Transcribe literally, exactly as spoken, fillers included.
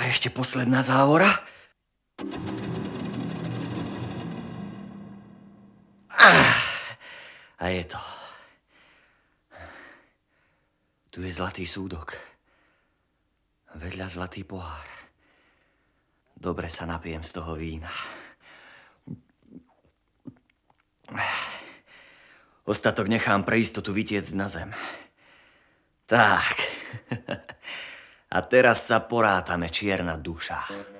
A ešte posledná závora. A je to. Tu je zlatý súdok. Vedľa zlatý pohár. Dobre sa napijem z toho vína. Ostatok nechám pre istotu vytiecť na zem. Tak. A teraz sa porátame, čierna duša.